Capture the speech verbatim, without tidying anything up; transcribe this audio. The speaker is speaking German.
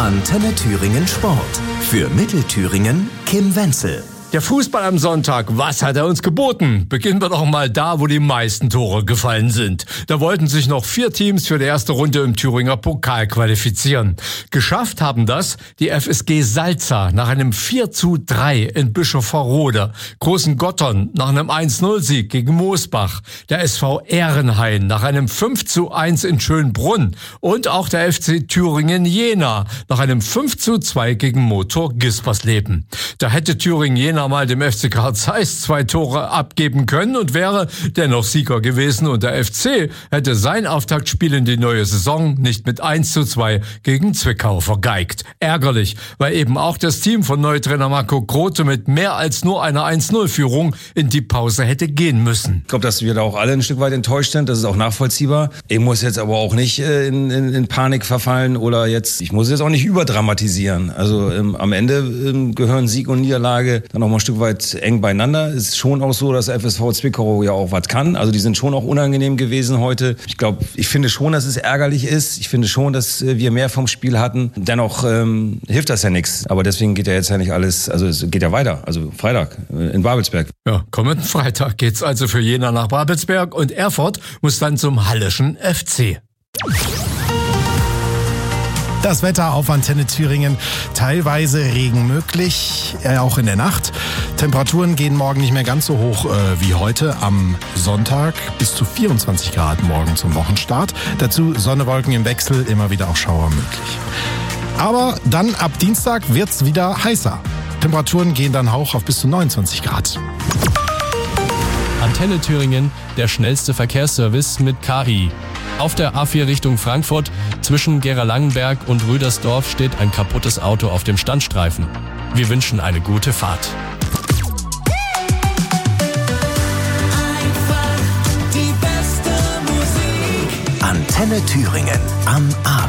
Antenne Thüringen Sport. Für Mittelthüringen Kim Wenzel. Der Fußball am Sonntag, was hat er uns geboten? Beginnen wir doch mal da, wo die meisten Tore gefallen sind. Da wollten sich noch vier Teams für die erste Runde im Thüringer Pokal qualifizieren. Geschafft haben das die F S G Salza nach einem vier zu drei in Bischofferode, Großen Gottorn nach einem eins null Sieg gegen Moosbach, der S V Ehrenhain nach einem fünf zu eins in Schönbrunn und auch der F C Thüringen Jena nach einem fünf zu zwei gegen Motor Gispersleben. Da hätte Thüringen Jena mal dem F C Karl Zeiss zwei Tore abgeben können und wäre dennoch Sieger gewesen, und der F C hätte sein Auftaktspiel in die neue Saison nicht mit eins zu zwei gegen Zwickau vergeigt. Ärgerlich, weil eben auch das Team von Neutrainer Marco Grote mit mehr als nur einer eins null Führung in die Pause hätte gehen müssen. Ich glaube, dass wir da auch alle ein Stück weit enttäuscht sind, das ist auch nachvollziehbar. Ich muss jetzt aber auch nicht äh, in, in, in Panik verfallen oder jetzt, ich muss jetzt auch nicht überdramatisieren. Also ähm, am Ende ähm, gehören Sieg und Niederlage dann auch mal ein Stück weit eng beieinander. Es ist schon auch so, dass F S V Zwickau ja auch was kann. Also die sind schon auch unangenehm gewesen heute. Ich glaube, ich finde schon, dass es ärgerlich ist. Ich finde schon, dass wir mehr vom Spiel hatten. Dennoch ähm, hilft das ja nichts. Aber deswegen geht ja jetzt ja nicht alles, also es geht ja weiter. Also Freitag in Babelsberg. Ja, kommenden Freitag geht's also für Jena nach Babelsberg und Erfurt muss dann zum Halleschen F C. Das Wetter auf Antenne Thüringen, teilweise Regen möglich, äh, auch in der Nacht. Temperaturen gehen morgen nicht mehr ganz so hoch äh, wie heute am Sonntag, bis zu vierundzwanzig Grad morgen zum Wochenstart. Dazu Sonne, Wolken im Wechsel, immer wieder auch Schauer möglich. Aber dann ab Dienstag wird's wieder heißer. Temperaturen gehen dann hoch auf bis zu neunundzwanzig Grad. Antenne Thüringen, der schnellste Verkehrsservice mit K I. Auf der A vier Richtung Frankfurt zwischen Gera-Langenberg und Rüdersdorf steht ein kaputtes Auto auf dem Standstreifen. Wir wünschen eine gute Fahrt. Antenne Thüringen am Abend.